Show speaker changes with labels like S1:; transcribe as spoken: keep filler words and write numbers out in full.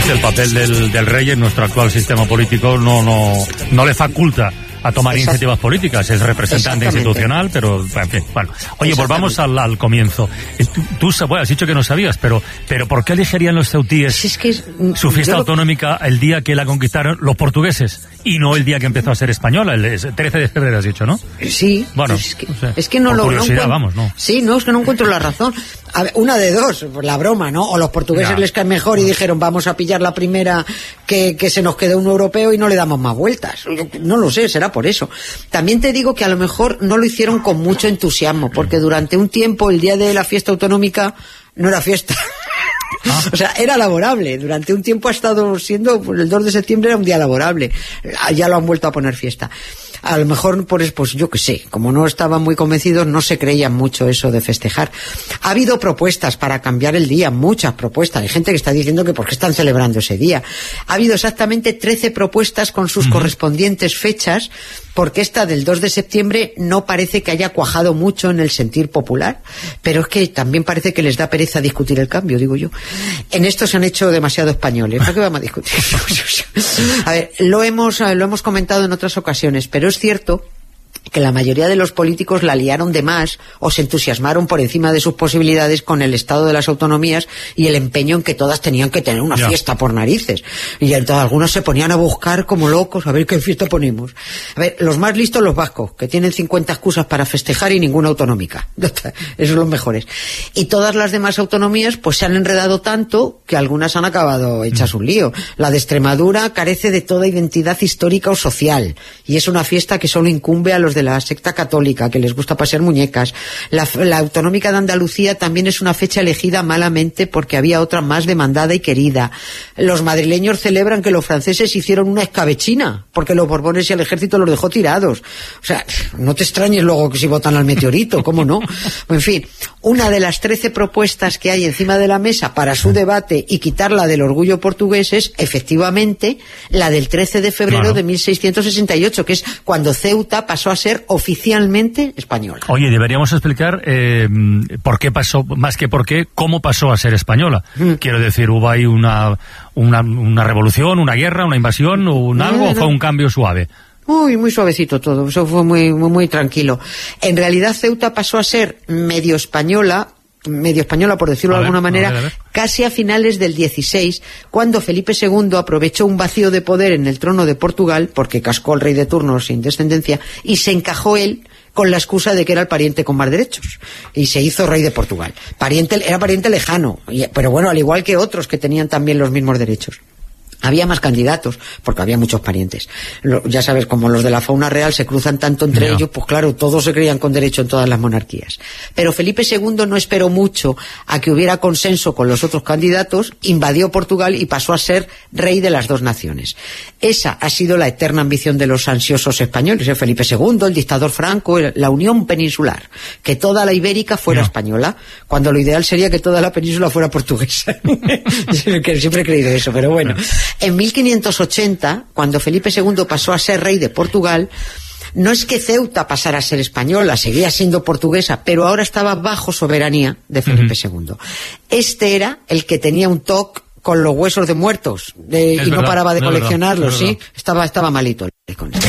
S1: el papel del, del rey en nuestro actual sistema político no, no, no le faculta a tomar Exacto. iniciativas políticas, es representante institucional, pero en fin, bueno. Oye, volvamos al, al comienzo. Tú, tú bueno, has dicho que no sabías, pero pero ¿por qué elegirían los ceutíes
S2: si es que es,
S1: su fiesta
S2: lo...
S1: autonómica el día que la conquistaron los portugueses y no el día que empezó a ser española, el trece de febrero has dicho, ¿no?
S2: Sí.
S1: Bueno,
S2: es que
S1: no, sé.
S2: es que no
S1: Por
S2: lo
S1: curiosidad,
S2: no
S1: vamos, ¿no?
S2: Sí, no, es que no encuentro la razón. A ver, una de dos, la broma, ¿no? O los portugueses ya. les caen mejor y dijeron vamos a pillar la primera que, que se nos quedó un europeo y no le damos más vueltas. No lo sé, será por eso. También te digo que a lo mejor no lo hicieron con mucho entusiasmo, porque durante un tiempo el día de la fiesta autonómica no era fiesta. Ah. O sea, era laborable. Durante un tiempo ha estado siendo, el dos de septiembre era un día laborable. Ya lo han vuelto a poner fiesta. A lo mejor, pues, pues yo qué sé, como no estaban muy convencidos, no se creían mucho eso de festejar. Ha habido propuestas para cambiar el día, muchas propuestas. Hay gente que está diciendo que por qué están celebrando ese día. Ha habido exactamente trece propuestas con sus uh-huh. correspondientes fechas, porque esta del dos de septiembre no parece que haya cuajado mucho en el sentir popular, pero es que también parece que les da pereza discutir el cambio, digo yo. En esto se han hecho demasiado españoles. ¿Para qué vamos a discutir? A ver, lo hemos, lo hemos comentado en otras ocasiones, pero es cierto que la mayoría de los políticos la liaron de más o se entusiasmaron por encima de sus posibilidades con el estado de las autonomías y el empeño en que todas tenían que tener una yeah. fiesta por narices. Y entonces algunos se ponían a buscar como locos a ver qué fiesta ponemos. A ver, los más listos los vascos, que tienen cincuenta excusas para festejar y ninguna autonómica. Esos son los mejores. Y todas las demás autonomías pues se han enredado tanto que algunas han acabado hechas un lío. La de Extremadura carece de toda identidad histórica o social y es una fiesta que solo incumbe a los de la secta católica, que les gusta pasear muñecas. La, la autonómica de Andalucía también es una fecha elegida malamente porque había otra más demandada y querida. Los madrileños celebran que los franceses hicieron una escabechina porque los Borbones y el ejército los dejó tirados. O sea, no te extrañes luego que si votan al meteorito, ¿cómo no? En fin, una de las trece propuestas que hay encima de la mesa para su debate y quitarla del orgullo portugués es, efectivamente, la del trece de febrero claro. de mil seiscientos sesenta y ocho, que es cuando Ceuta pasó a ser oficialmente española.
S1: Oye, deberíamos explicar eh, por qué pasó, más que por qué, cómo pasó a ser española. Mm. Quiero decir, ¿hubo ahí una, una, una revolución, una guerra, una invasión, un no, algo, no, no. o fue un cambio suave?
S2: Muy, muy suavecito todo, eso fue muy, muy, muy tranquilo. En realidad Ceuta pasó a ser medio española, medio española por decirlo de alguna manera, a ver, a ver. casi a finales del dieciséis, cuando Felipe segundo aprovechó un vacío de poder en el trono de Portugal, porque cascó al rey de turno sin descendencia, y se encajó él con la excusa de que era el pariente con más derechos, y se hizo rey de Portugal. Pariente, era pariente lejano, pero bueno, al igual que otros que tenían también los mismos derechos. Había más candidatos, porque había muchos parientes. Lo, ya sabes, como los de la fauna real se cruzan tanto entre no. ellos, pues claro, todos se creían con derecho en todas las monarquías. Pero Felipe segundo no esperó mucho a que hubiera consenso con los otros candidatos, invadió Portugal y pasó a ser rey de las dos naciones. Esa ha sido la eterna ambición de los ansiosos españoles, ¿eh? Felipe segundo, el dictador Franco, la unión peninsular, que toda la ibérica fuera no. española, cuando lo ideal sería que toda la península fuera portuguesa. Que siempre he creído eso, pero bueno. No. En mil quinientos ochenta, cuando Felipe segundo pasó a ser rey de Portugal, no es que Ceuta pasara a ser española, seguía siendo portuguesa, pero ahora estaba bajo soberanía de Felipe uh-huh. segundo. Este era el que tenía un toque con los huesos de muertos de, y verdad, no paraba de coleccionarlos, ¿sí? Estaba, estaba malito.